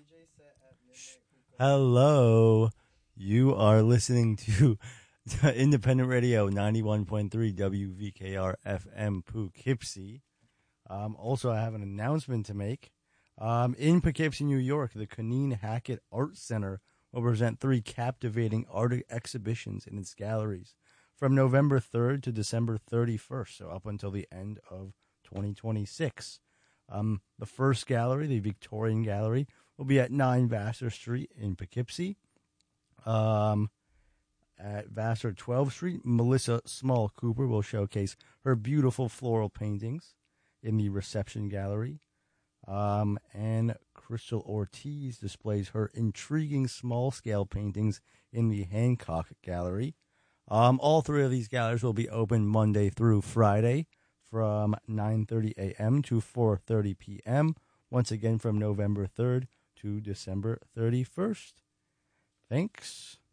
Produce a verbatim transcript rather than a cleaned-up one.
Hello. You are listening to Independent Radio ninety-one point three W V K R F M Poughkeepsie. Um, also, I have an announcement to make. Um, in Poughkeepsie, New York, the Coneen Hackett Art Center will present three captivating art exhibitions in its galleries from November third to December thirty-first, so up until the end of twenty twenty-six. Um, the first gallery, the Victorian Gallery, will be at nine Vassar Street in Poughkeepsie. Um, at Vassar twelfth Street, Melissa Small Cooper will showcase her beautiful floral paintings in the reception gallery. Um, and Crystal Ortiz displays her intriguing small-scale paintings in the Hancock Gallery. Um, all three of these galleries will be open Monday through Friday from nine thirty a.m. to four thirty p.m., once again from November third to December thirty-first. Thanks.